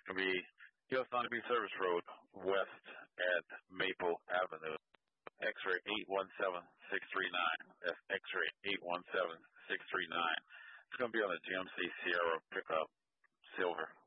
It's going to be US Honda Beach Service Road, west at Maple Avenue. X-ray 817639. That's X-ray 817639. It's going to be on a GMC Sierra pickup, silver.